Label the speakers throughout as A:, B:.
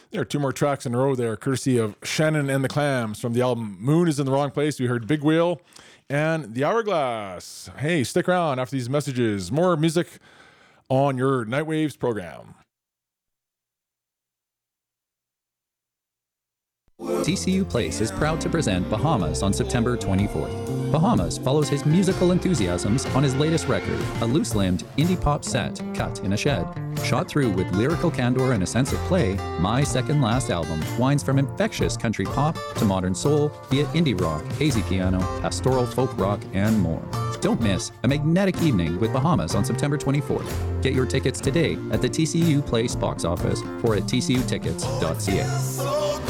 A: There are two more tracks in a row there, courtesy of Shannon and the Clams from the album Moon is in the Wrong Place. We heard Big Wheel and The Hourglass. Hey, stick around after these messages. More music on your Nightwaves program.
B: TCU Place is proud to present Bahamas on September 24th. Bahamas follows his musical enthusiasms on his latest record, a loose-limbed indie pop set cut in a shed. Shot through with lyrical candor and a sense of play, My Second Last Album winds from infectious country pop to modern soul via indie rock, hazy piano, pastoral folk rock, and more. Don't miss a magnetic evening with Bahamas on September 24th. Get your tickets today at the TCU Place box office or at tcutickets.ca.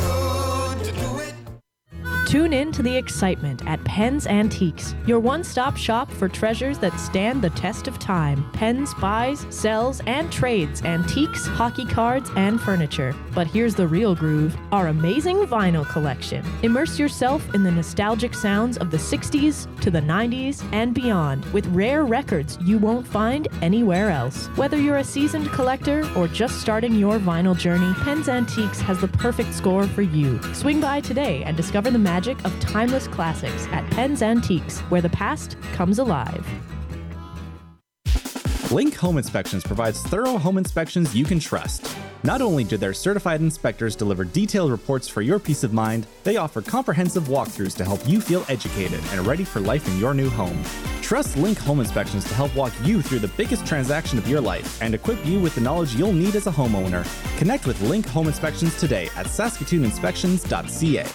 C: Tune in to the excitement at Penn's Antiques, your one-stop shop for treasures that stand the test of time. Penn's buys, sells, and trades antiques, hockey cards, and furniture. But here's the real groove, our amazing vinyl collection. Immerse yourself in the nostalgic sounds of the 60s to the 90s and beyond with rare records you won't find anywhere else. Whether you're a seasoned collector or just starting your vinyl journey, Penn's Antiques has the perfect score for you. Swing by today and discover the magic of timeless classics at Penn's Antiques, where the past comes alive.
D: Link Home Inspections provides thorough home inspections you can trust. Not only do their certified inspectors deliver detailed reports for your peace of mind, they offer comprehensive walkthroughs to help you feel educated and ready for life in your new home. Trust Link Home Inspections to help walk you through the biggest transaction of your life and equip you with the knowledge you'll need as a homeowner. Connect with Link Home Inspections today at saskatooninspections.ca.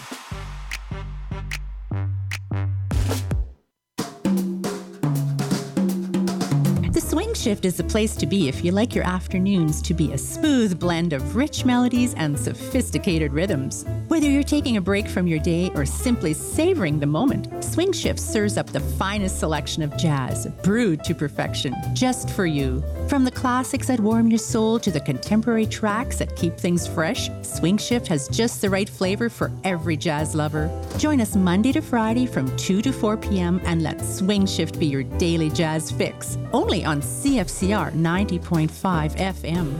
E: Swing Shift is the place to be if you like your afternoons to be a smooth blend of rich melodies and sophisticated rhythms. Whether you're taking a break from your day or simply savoring the moment, Swing Shift serves up the finest selection of jazz, brewed to perfection, just for you. From the classics that warm your soul to the contemporary tracks that keep things fresh, Swing Shift has just the right flavor for every jazz lover. Join us Monday to Friday from 2 to 4 p.m. and let Swing Shift be your daily jazz fix. Only on CFCR 90.5 FM.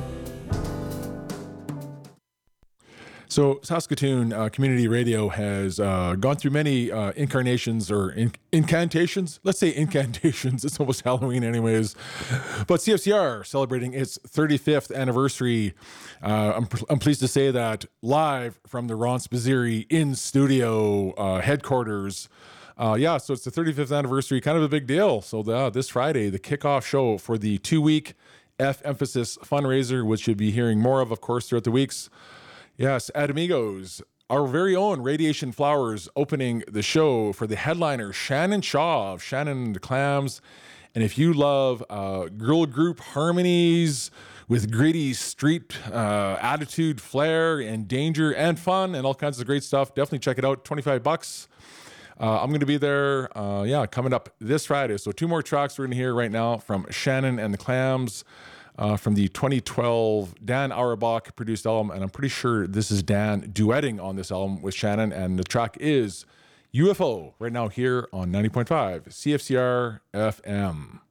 A: So Saskatoon Community Radio has gone through many incarnations or incantations. Let's say incantations. It's almost Halloween anyways. But CFCR celebrating its 35th anniversary. I'm pleased to say that live from the Ron Spazieri in-studio headquarters. So it's the 35th anniversary, kind of a big deal. So this Friday, the kickoff show for the 2-week F-Emphasis fundraiser, which you'll be hearing more of course, throughout the weeks. Yes, at Amigos, our very own Radiation Flowers opening the show for the headliner, Shannon Shaw of Shannon and the Clams. And if you love girl group harmonies with gritty street attitude, flair, and danger, and fun, and all kinds of great stuff, definitely check it out, $25. I'm going to be there, coming up this Friday. So 2 more tracks we're going to hear right now from Shannon and the Clams from the 2012 Dan Auerbach produced album. And I'm pretty sure this is Dan duetting on this album with Shannon. And the track is UFO right now here on 90.5 CFCR FM.